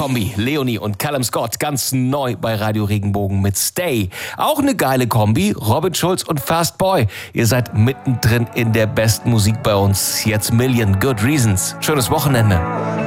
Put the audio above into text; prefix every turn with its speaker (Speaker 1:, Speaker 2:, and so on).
Speaker 1: Kombi, Leonie und Callum Scott, ganz neu bei Radio Regenbogen mit Stay. Auch eine geile Kombi, Robin Schulz und Fast Boy. Ihr seid mittendrin in der besten Musik bei uns. Jetzt Million Good Reasons. Schönes Wochenende.